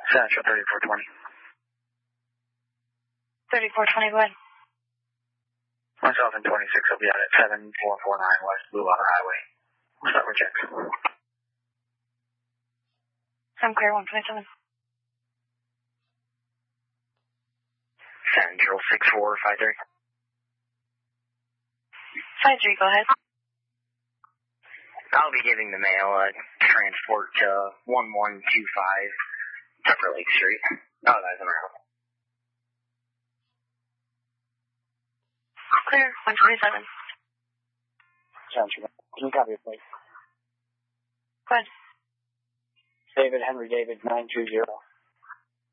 Central 3420. 3420, go ahead. Myself and 26 will be out at 7449 West Blue Water Highway. We'll start with checks. I'm clear, 127. Central 6453. 53, go ahead. I'll be giving the mail transport to 1125 Tucker Lake Street. Oh, that's around. Clear, 127. Central. Can you copy it, please? Go ahead. David Henry David 920.